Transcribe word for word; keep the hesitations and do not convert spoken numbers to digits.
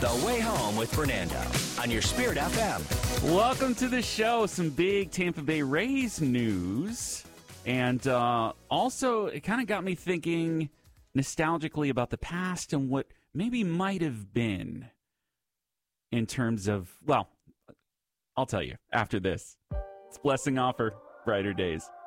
The Way Home with Fernando on your Spirit F M. Welcome to the show. Some big Tampa Bay Rays news. And uh, also, it kind of got me thinking nostalgically about the past and what maybe might have been in terms of, well, I'll tell you after this. It's Blessing Offer, Brighter Days.